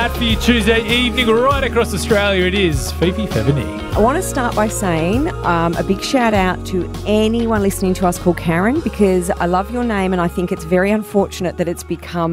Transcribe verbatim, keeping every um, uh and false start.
that for you Tuesday evening right across Australia. It is Fifi Fevani. I want to start by saying um, a big shout out to anyone listening to us called Karen, because I love your name and I think it's very unfortunate that it's become